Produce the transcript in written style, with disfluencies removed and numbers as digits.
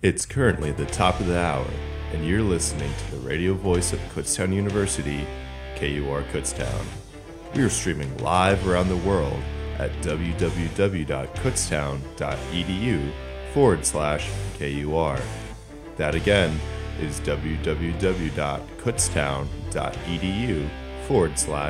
It's currently the top of the hour, and you're listening to the radio voice of Kutztown University, KUR Kutztown. We are streaming live around the world at www.kutztown.edu/KUR. That again is www.kutztown.edu/KUR.